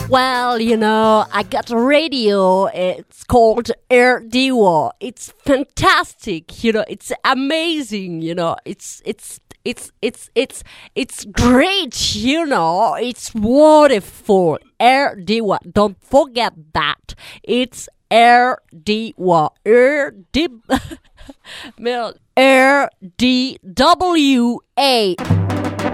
Well, I got a radio. It's called Air Diva. It's fantastic. It's amazing. It's great. It's wonderful. Air Diva. Don't forget that. It's Air Diva. Air DWA.